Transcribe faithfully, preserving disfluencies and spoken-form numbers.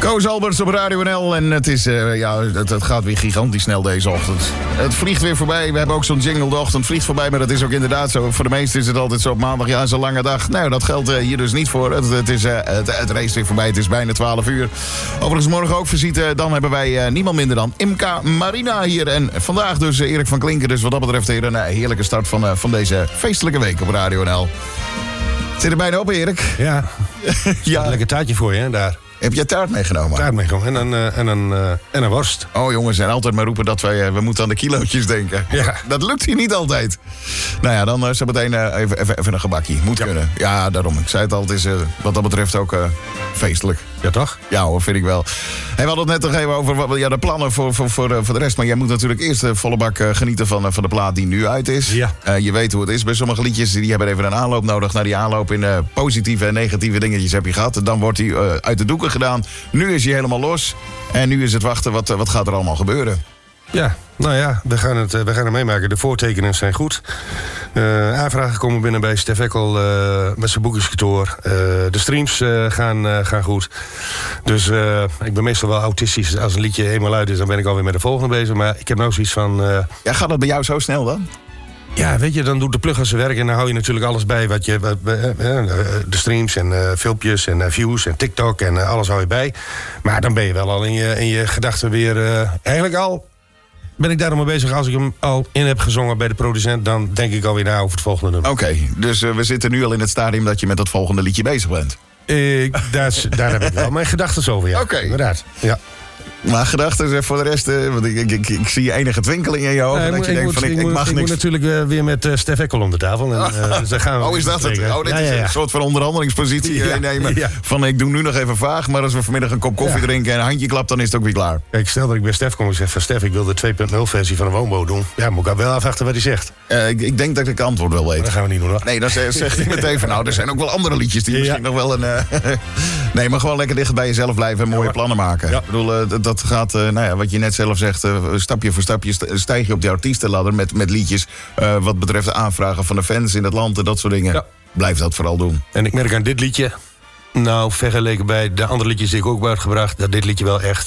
Koos Alberts op Radio N L en het, is, uh, ja, het, het gaat weer gigantisch snel deze ochtend. Het vliegt weer voorbij. We hebben ook zo'n jingle, de ochtend vliegt voorbij, maar dat is ook inderdaad zo. Voor de meesten is het altijd zo op maandag, ja, is een lange dag. Nou, dat geldt uh, hier dus niet voor. Het, het, is, uh, het, het race weer voorbij, het is bijna twaalf uur. Overigens morgen ook visite, dan hebben wij uh, niemand minder dan Imca Marina hier. En vandaag dus uh, Erik van Klinken, dus wat dat betreft hier een uh, heerlijke start van, uh, van deze feestelijke week op Radio N L. Het zit er bijna op, Erik. Ja, ja. Een lekker taartje voor je, hè, daar. Heb je taart meegenomen? Taart meegenomen en een, uh, en, een, uh, en een worst. Oh jongens, en altijd maar roepen dat wij, uh, we moeten aan de kilootjes denken. Ja. Dat lukt hier niet altijd. Nou ja, dan uh, zo meteen uh, even, even, even een gebakje. Moet ja. kunnen. Ja, daarom. Ik zei het al, het is uh, wat dat betreft ook uh, feestelijk. Ja, toch? Ja hoor, vind ik wel. Hey, we hadden het net nog even over ja, de plannen voor, voor, voor, uh, voor de rest. Maar jij moet natuurlijk eerst uh, volle bak uh, genieten van, uh, van de plaat die nu uit is. Ja. Uh, je weet hoe het is. Bij sommige liedjes die hebben even een aanloop nodig. Naar die aanloop in uh, positieve en negatieve dingetjes heb je gehad. Dan wordt die uh, uit de doeken gedaan. Nu is hij helemaal los. En nu is het wachten, wat, wat gaat er allemaal gebeuren? Ja, nou ja, we gaan het, we gaan het meemaken. De voortekenen zijn goed. Uh, aanvragen komen binnen bij Stef Eckel uh, met zijn boekingskantoor. Uh, de streams uh, gaan, uh, gaan goed. Dus uh, ik ben meestal wel autistisch. Als een liedje eenmaal uit is, dan ben ik alweer met de volgende bezig. Maar ik heb nou zoiets van... Uh, ja, gaat dat bij jou zo snel dan? Ja, weet je, dan doet de plugger zijn werk en dan hou je natuurlijk alles bij. Wat je, wat, uh, uh, de streams en uh, filmpjes en uh, views en TikTok en uh, alles hou je bij. Maar dan ben je wel al in je, in je gedachten weer... Uh, eigenlijk al ben ik daarom mee bezig. Als ik hem al in heb gezongen bij de producent, dan denk ik alweer na over het volgende nummer. Oké, okay, dus uh, we zitten nu al in het stadium dat je met dat volgende liedje bezig bent. Uh, daar, daar heb ik wel mijn gedachten over, ja. Oké. Okay. Inderdaad, ja. Maar gedachten voor de rest, uh, want ik, ik, ik, ik zie enige twinkeling in je ogen. Nee, dat moet, je denkt moet, van ik, ik, ik mag moet, niks. Ik moet natuurlijk uh, weer met uh, Stef Eckel om de tafel. En, uh, dus daar gaan we oh, is dat het? Oh, dit ja, is ja, ja. een soort van onderhandelingspositie ja, innemen. Ja. Van ik doe nu nog even vaag, maar als we vanmiddag een kop koffie ja. drinken en een handje klap, dan is het ook weer klaar. Kijk, stel dat ik bij Stef kom en zeg van Stef, ik wil de twee punt nul versie van een woonboot doen. Ja, moet ik wel afwachten wat hij zegt. Uh, ik, ik denk dat ik het antwoord wel weet. Maar dat gaan we niet doen, hoor. Nee, dan zegt hij meteen van nou, er zijn ook wel andere liedjes die ja, misschien ja. nog wel een... Uh, nee, maar gewoon lekker dicht bij jezelf blijven en mooie ja, plannen maken. Ja. Ik bedoel, uh, dat gaat, uh, nou ja, wat je net zelf zegt, uh, stapje voor stapje stijg je op die artiestenladder met, met liedjes. Uh, wat betreft de aanvragen van de fans in het land en dat soort dingen. Ja. Blijf dat vooral doen. En ik merk aan dit liedje, nou, vergeleken bij de andere liedjes die ik ook heb uitgebracht, dat dit liedje wel echt